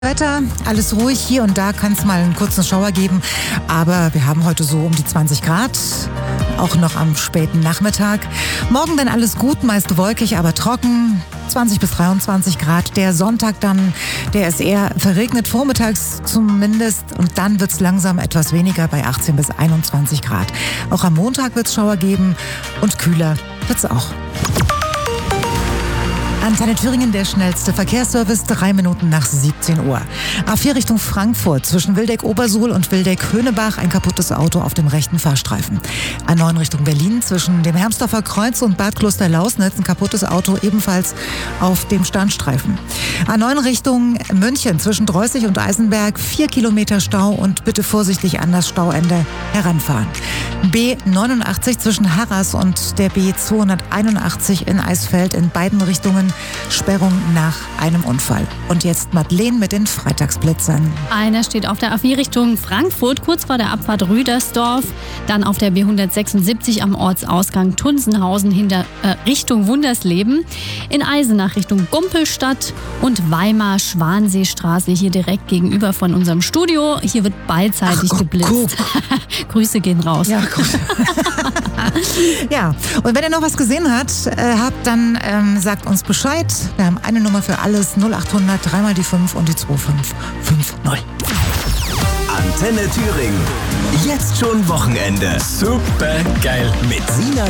Wetter, alles ruhig, hier und da kann es mal einen kurzen Schauer geben, aber wir haben heute so um die 20 Grad, auch noch am späten Nachmittag. Morgen dann alles gut, meist wolkig, aber trocken, 20 bis 23 Grad. Der Sonntag dann, der ist eher verregnet, vormittags zumindest, und dann wird es langsam etwas weniger bei 18 bis 21 Grad. Auch am Montag wird es Schauer geben und kühler wird es auch. Antenne Thüringen, der schnellste Verkehrsservice, 3 Minuten nach 17 Uhr. A4 Richtung Frankfurt, zwischen Wildeck-Obersuhl und Wildeck-Höhnebach, ein kaputtes Auto auf dem rechten Fahrstreifen. A9 Richtung Berlin, zwischen dem Hermsdorfer Kreuz und Bad Klosterlausnitz, ein kaputtes Auto ebenfalls auf dem Standstreifen. A9 Richtung München, zwischen Dreußig und Eisenberg, 4 Kilometer Stau und bitte vorsichtig an das Stauende heranfahren. B89 zwischen Harras und der B281 in Eisfeld, in beiden Richtungen Sperrung nach einem Unfall. Und jetzt Madeleine mit den Freitagsblitzern. Einer steht auf der A4 Richtung Frankfurt, kurz vor der Abfahrt Rüdersdorf. Dann auf der B176 am Ortsausgang Tunsenhausen Richtung Wundersleben. In Eisenach Richtung Gumpelstadt und Weimar-Schwanseestraße hier direkt gegenüber von unserem Studio. Hier wird beidseitig geblitzt. Grüße gehen raus. Ja, gut. Ja, und wenn ihr noch was gesehen habt, dann sagt uns Bescheid. Wir haben eine Nummer für alles, 0800 3 mal die 5 und die 2550. Antenne Thüringen. Jetzt schon Wochenende. Super geil. Mit Sina